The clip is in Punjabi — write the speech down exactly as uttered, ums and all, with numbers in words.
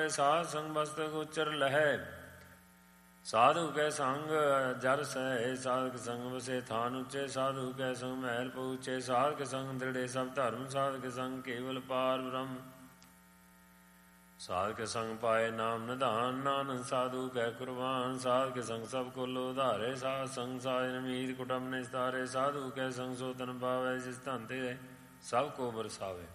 ਪਾਵੇ, ਸਾਧ ਸੰਗ ਮਸਤਕ ਉਚਰ ਲਹੈ। ਸਾਧੂ ਕੈ ਸੰਗ ਜਰ ਸਹਿ, ਸਾਧਕ ਸੰਗ ਵਸੇ ਥਾਨ ਉੱਚੇ। ਸਾਧੂ ਕੈ ਸੰਗ ਮਹਿਲ ਪਹੁੰਚੇ, ਸਾਧਕ ਸੰਗ ਦ੍ਰਿੜੇ ਸਭ ਧਰਮ। ਸਾਧਕ ਸੰਗ ਕੇਵਲ ਪਾਰ ਬ੍ਰਹਮ, ਸਾਧਕ ਸੰਗ ਪਾਏ ਨਾਮ ਨਿਧਾਨ। ਨਾਨਕ ਸਾਧੂ ਕੈ ਕੁਰਬਾਨ, ਸਾਧਕ ਸੰਗ ਸਭ ਕੁਲ ਉਧਾਰੇ। ਸਾਧ ਸੰਗ ਸਾਜਨ ਮੀਤ ਕੁਟੁੰਬ ਨਿਸਤਾਰੇ, ਸਾਧੂ ਕੈ ਸੰਗ ਸੋ ਤਨ ਪਾਵੈ। ਜਿਸ ਧਨ ਤੇ ਸਭ ਕੋ ਬਰਸਾਵੇ।